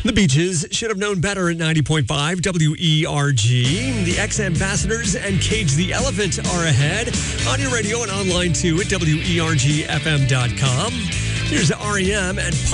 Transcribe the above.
The Beaches should have known better at 90.5 WERG. The ex-ambassadors and Cage the Elephant are ahead. On your radio and online too at WERGFM.com. Here's REM and